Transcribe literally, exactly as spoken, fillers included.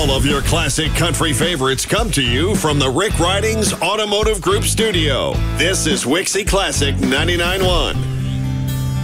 All of your classic country favorites come to you from the Rick Ridings Automotive Group studio. This is Wixie Classic ninety-nine point one.